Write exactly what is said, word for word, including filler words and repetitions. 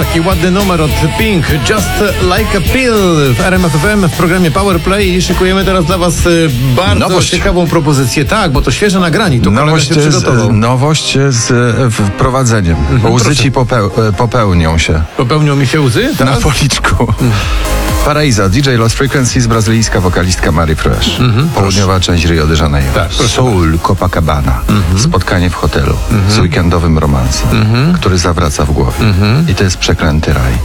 Taki ładny numer od Pink, Just Like a Pill w R M F F M w programie Power Play i szykujemy teraz dla was bardzo nowość. ciekawą propozycję. Tak, bo to świeże nagranie, to Nowość się przygotował. z, nowość z wprowadzeniem. Mhm, bo łzy proszę. ci popeł, popełnią się Popełnią mi się łzy? Tak? na policzku. Paraíso, D J Lost Frequencies, brazylijska wokalistka Mari Fresh. Mhm, Południowa część Rio de Janeiro. Tak, proszę. Soul, Copacabana. Spotkanie w hotelu z weekendowym romansem, który zawraca w głowie. I to jest przeklęty raj.